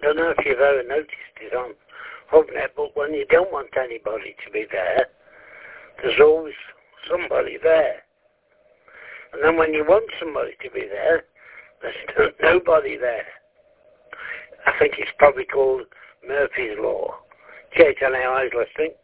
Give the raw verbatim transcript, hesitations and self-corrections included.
don't know if you've ever noticed it on HubNet, but when you don't want anybody to be there, there's always somebody there. And then when you want somebody to be there, there's nobody there. I think it's probably called Murphy's Law. Okay, tell me how I was listening.